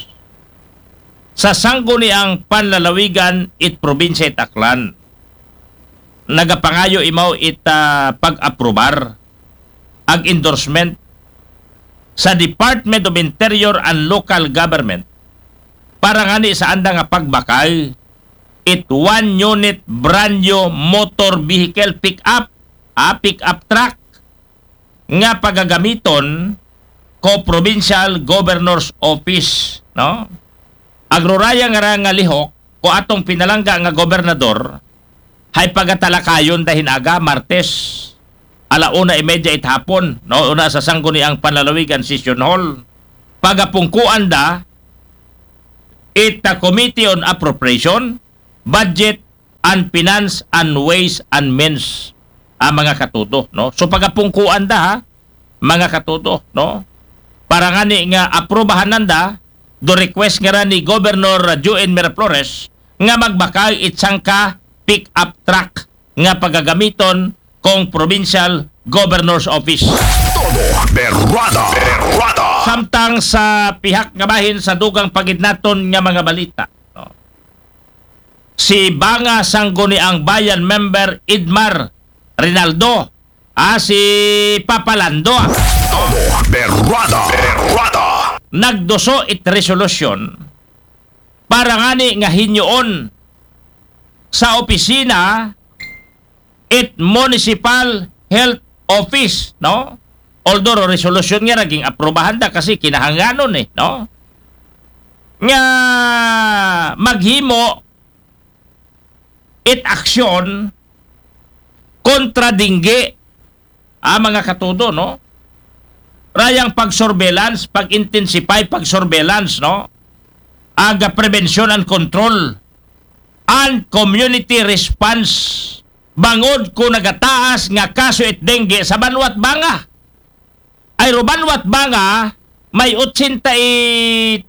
sa sangguniang panlalawigan it probinsya it Aklan. Nagapangayo imaw it uh, pag-aprobar ag endorsement sa Department of Interior and Local Government para ngani sa anda nga pagbakay it one unit brand new motor vehicle pick-up ah, pick-up truck nga pagagamiton ko Provincial Governor's Office no agroraya nga ra nga lihok ko atong pinalangga nga gobernador hay pagatalakayon dahin aga Martes alauna imedya it hapon no una sa sangguniang panlalawigan session hall pagapungkuan da it the Committee on Appropriation, Budget and Finance and Ways and Means ang mga katuto no so pagapungkuan da ha, mga katuto no para nga ni nga aprobahan nanda do request nga ra ni Governor Joen Miraflores nga magbakay itsang ka pick up truck nga pagagamiton kong Provincial Governor's Office. Todo berwada, berwada. Samtang sa pihak nga bahin sa dugang pagidnaton nga mga balita. No? Si Banga Sangguniang Bayan member Idmar Rinaldo, ah, si Papalando, Todo berwada, berwada. nagdoso it resolution para ngani nga hinyoon sa opisina it Municipal Health Office, no? Although resolution nga naging aprobahan da kasi kinahanganon eh, no? Nga maghimo it aksyon kontra dingge ah, mga katudo, no? Rayang pag-surveillance, pag-intensify pag-surveillance, no? Aga prevention and control and community response bangod ko nagataas nga kaso it dengue sa Banwat Banga. Ay ro Banwat Banga may eighty-three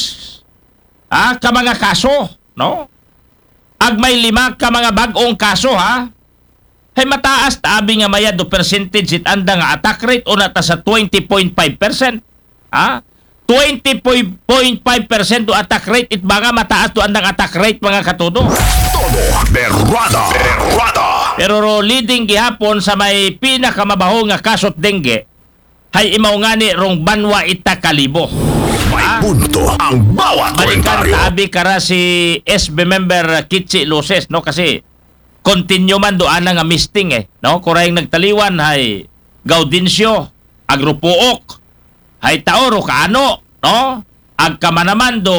ah, ka mga kaso, no? Ag may lima ka mga bag-ong kaso, ha? Hay mataas tabi nga maya do percentage it anda nga attack rate una ta sa twenty point five percent. Ha? twenty point five percent do attack rate it banga mataas do andang attack rate mga katudo. Todo berwada, berwada. Pero ro leading gihapon sa may pinakamabaho nga kasot dengue hay imaw ngani rong Banwa Ita Kalibo. May punto ang bawat Balikan komentaryo. tabi kara si S B member Kitsi Luces, no? Kasi continue man doan nga misting eh, no? Kurayang nagtaliwan hay Gaudincio, Agrupuok, hay Taoro Kaano, no? Ag kamanaman do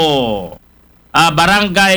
ah, Barangay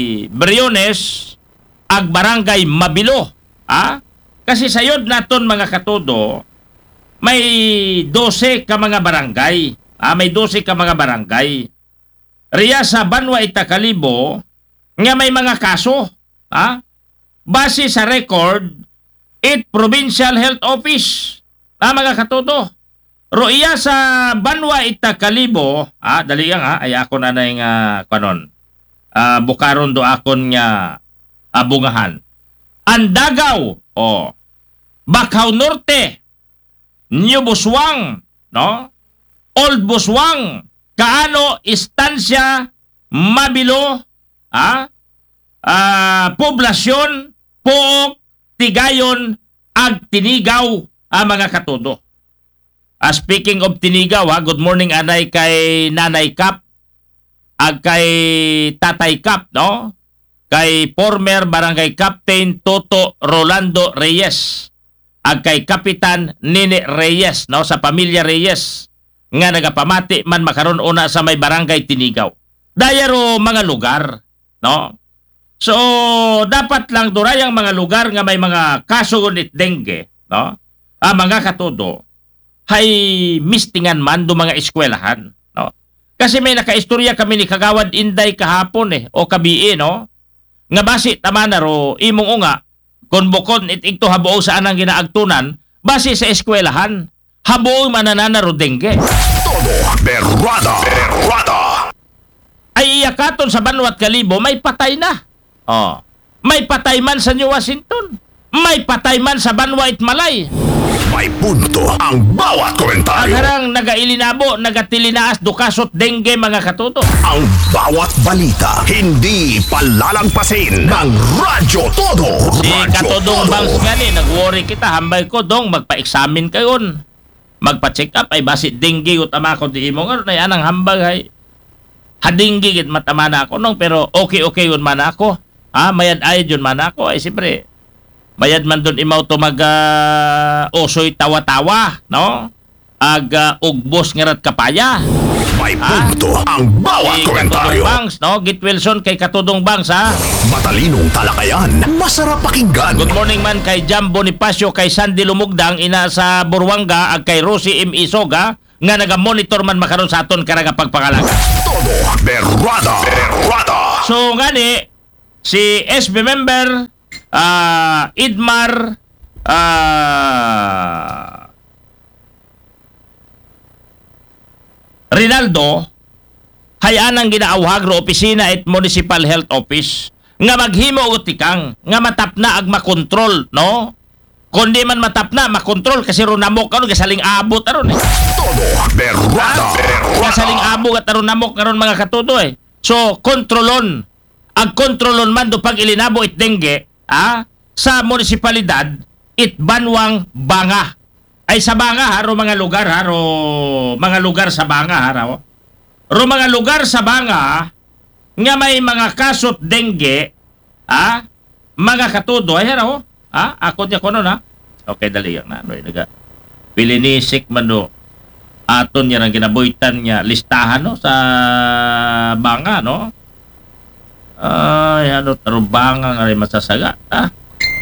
Briones, ag Barangay Mabilo, ah? Kasi sayod naton mga katudo, may twelve ka mga barangay, ah, may twelve ka mga barangay. Riya sa Banwa Ita Kalibo, nga may mga kaso, ah? Base sa record, it Provincial Health Office. Ah, mga katuto. Roiya sa Banwa Ita Kalibo, ah, dali yang ha, ay ako na na yung, uh, kanon, ah, bukaron do akon nga abungahan. Andagaw, oh, Bakaw Norte, New Buswang, no? Old Buswang, Kaano, Istansya, Mabilo, ah, ah, Poblasyon, Pook, Tigayon, ag Tinigaw, ang mga katudo. Uh, speaking of Tinigaw, ha, good morning anay kay Nanay Kap, ag kay Tatay Kap, no? Kay former Barangay Captain Toto Rolando Reyes, ag kay Kapitan Nene Reyes, no? Sa pamilya Reyes, nga nagapamati man makaron una sa may Barangay Tinigaw. Dayaro mga lugar, no? So, dapat lang durayang mga lugar nga may mga kaso nit dengue, no? Ah, mga katudo, hay mistingan man do mga eskwelahan, no? Kasi may nakaistorya kami ni Kagawad Inday kahapon eh, o kabii, no? Nga basi tama na ro, imong unga, kung bukod it ito habuo sa anang ginaagtunan, basi sa eskwelahan, habuo mananana ro dengue. Todo berwada, berwada. Ay iyakaton sa Banwat Kalibo, may patay na. Oh. May patay man sa New Washington. May patay man sa Banwa Itmalay. May punto ang bawat Ang komentaryo. harang nagailinabo, nagatilinaas, dukasot, dengue, mga katuto. Ang bawat balita hindi palalampasin ng Radyo Todo. Si Radyo Katodong Todo. Bangs nga ni, nag-worry kita, hambay ko, dong, magpa-examine kayon. Magpa-check up, ay basi dengue, utama ko di mo, nga, na yan ang hambag, ay. Hadinggi, git matama na ako, nong, pero okay-okay yun man ako. Ha, mayad ayad yun man ako, ay siyempre, mayad man doon imaw to mag uh, osoy tawa-tawa, no? ag uh, ugbos nga rat kapaya. May punto ang bawat Kay Katudong komentaryo. Bangs, no? Git Wilson kay Katudong Bangs, ha? Matalinong talakayan, masarap pakinggan. Good morning man kay Jam Bonifacio, kay Sandy Lumugdang, ina sa Buruanga, ag kay Rosie M. Isoga, nga naga-monitor man makaron sa aton karanga pagpangalaga. Todo berrada, berrada. So, ngani, si S B member, ah, Idmar, ah, Rinaldo, hayaan ang ginaawhag ro opisina at Municipal Health Office nga maghimo og tikang nga matapna ag makontrol, no? Kundi man matapna makontrol kasi ro namok karon gasaling abot aron eh. Todo berrada, Gasaling berrada. abot at aron namok karon mga katudo eh. So kontrolon ag kontrolon man do pag ilinabo it dengue, ah, sa munisipalidad it banwang banga. Ay sa banga ha, ro mga lugar ha, ro mga lugar sa banga ha, ro. Ro mga lugar sa banga nga may mga kasot dengue, ha, mga katudo, ay ro, ha, ako niya kono na. Okay, dali yan na, no, naga. Pilinisik man do, aton niya ang ginabuhitan niya, listahan no, sa banga, no. Ay, ano, taro banga nga rin masasaga, ha.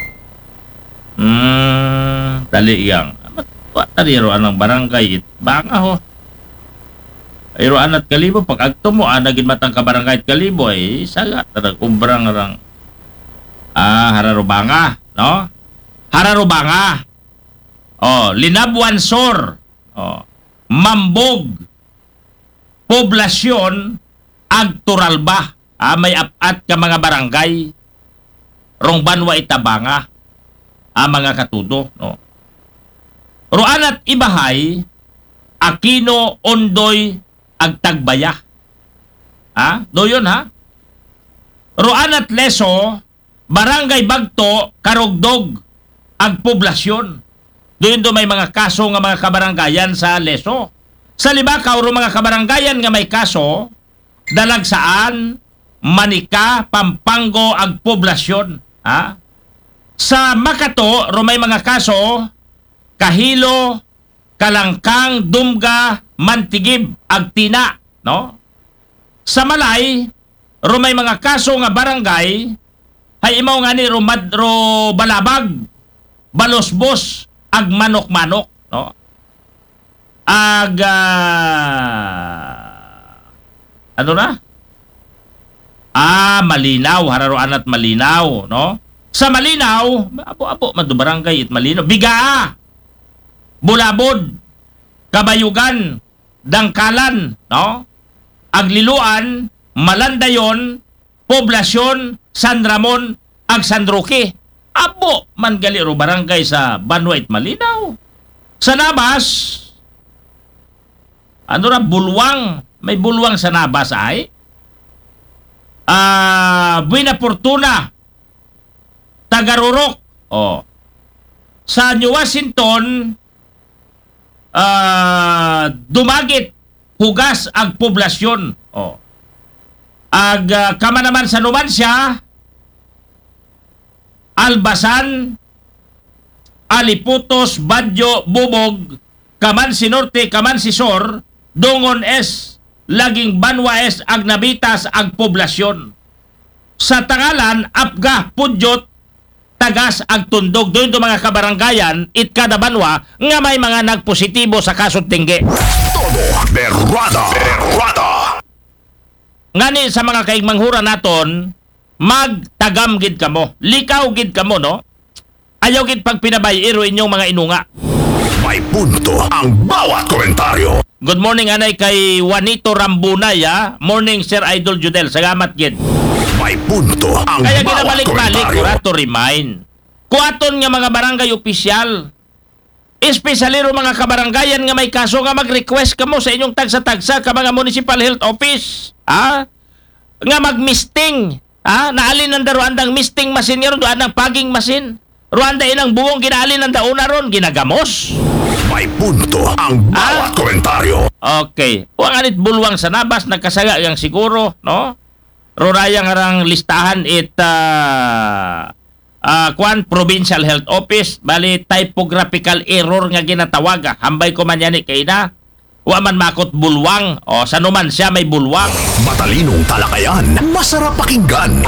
Hmm, dali yan. Tadi ro anang barangay it banga ho. Iro anat kalibo pag agto mo anagin matang ka barangay it kalibo ay saga tarag umbrang rang ah hararo banga, no? Hararo banga. Oh, Linabuan Sur. Oh, Mambog. Poblasyon Agturalba. Ah, may apat ka mga barangay. Rong banwa itabanga. Ah, mga katudo, no? Roan at Ibahay, Aquino, Ondoy, Agtagbaya. Ha? Doyon ha? Roan at Leso, Barangay Bagto, Karugdog, Agpoblasyon. Doyon do may mga kaso nga mga kabaranggayan sa Leso. Sa Libakaw, ro mga kabaranggayan nga may kaso, Dalagsaan, Manika, Pampango, Agpoblasyon. Ha? Sa Makato, ro may mga kaso, Kahilo, Kalangkang, Dumga, Mantigib, Agtina, no? Sa Malay, ro may mga kaso nga barangay, hay imaw nga ni ro madro balabag, balosbos, ag manok-manok, no? Ag uh, ano na? Ah, Malinaw, hararoan at Malinaw, no? Sa Malinaw, abo-abo man do barangay it Malinaw, Bigaa, Bulabod, Kabayugan, Dangkalan, no? Agliluan, Malandayon, Poblasyon, San Ramon, ag San Roque. Abo man gali ro barangay sa Banwa it Malinaw. Sa Nabas, ano ra Bulwang, may Bulwang sa Nabas ay. Ah, Buena Fortuna, Tagarurok. Oh. Sa New Washington, Uh, Dumagit, Hugas, ag poblasyon. Oh. Ag uh, kama naman sa Numancia, Albasan, Aliputos, Badyo, Bubog, Kamansi Norte, Kamansi Sur, Dongon S, Laging Banwa S, ag Nabitas, ag poblasyon. Sa Tangalan, Apga, Pudyot, Tagas, ag Tundog. Doon do mga kabaranggayan, it kada banwa nga may mga nagpositibo sa kasot dengue. Todo berrada, berrada. Ngani sa mga kaigmanghura naton, magtagam gid kamo, likaw gid kamo, no? Ayaw gid pag pinabayiro inyong mga inunga. May punto ang bawat komentaryo. Good morning anay kay Juanito Rambunay, ha? Morning Sir Idol Judel, salamat gid. May punto ang Kaya bawat ginabalik-balik komentaryo. ko to remind. Kuaton nga mga barangay opisyal, especially ro mga kabaranggayan nga may kaso nga mag-request kamo sa inyong tagsa-tagsa ka mga Municipal Health Office, ha? Nga mag-misting, ha? Naalin ang daruan ng misting machine nga ron, doan ng paging machine. Ruanda inang buwong ginaalin ng dauna ron, ginagamos. May punto ang bawat komentaryo. Okay. Huwag anit bulwang sa Nabas, nagkasaga yang siguro, no? Roraya nga rang listahan it uh, ah, kwan provincial health office bali typographical error nga ginatawag ah. Hambay ko man yani kay na wa man makot bulwang o sano man siya may bulwang. Matalinong talakayan, masarap pakinggan.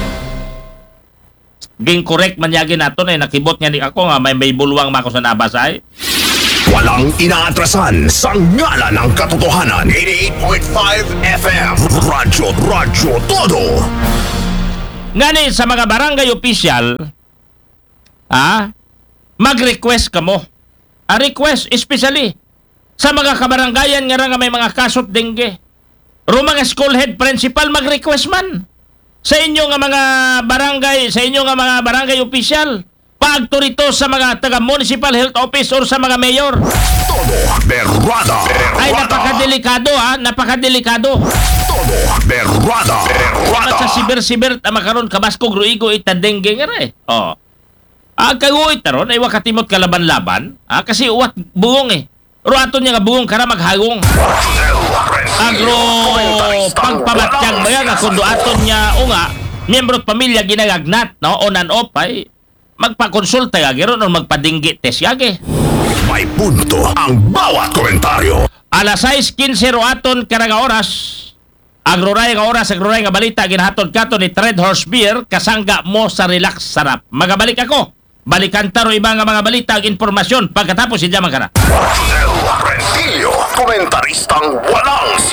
Ging correct man yagi nato na nakibot nga ni ako nga may may bulwang mako sa nabasay. Walang inaatrasan sa ngala ng katotohanan. eighty-eight point five F M Radyo, Radyo Todo. Ngani sa mga barangay official, ah, mag-request ka mo. A request especially sa mga kabarangayan nga ra nga may mga kasot dengue. Ro mga school head principal mag-request man sa inyo nga mga barangay, sa inyo nga mga barangay official. Paagto rito sa mga taga municipal health office or sa mga mayor. Todo berrada. Ay napakadelikado ha, napakadelikado. Todo berrada. At sa siber-siber ta makaron kabaskog ruigo ita dengue nga ra eh. Oh. Ah kaguit taron ay wakatimot kalaban-laban, ah kasi uwat buong eh. Ro aton niya nga buong kara maghagong. Agro pagpamatyag ba nga kundo aton niya unga miyembro pamilya ginagagnat no on and off ay magpakonsulta yagi ron o magpadinggi test yagi. May punto ang bawat komentaryo. Alas sais quince ro aton karanga oras. Agroray nga oras, agroray nga balita ginahatod kato ni Thread Horse Beer kasangga mo sa relax sarap. Magabalik ako. Balikan taro iba nga mga balita ag informasyon pagkatapos si Jaman Kana. Rentillo, komentaristang walang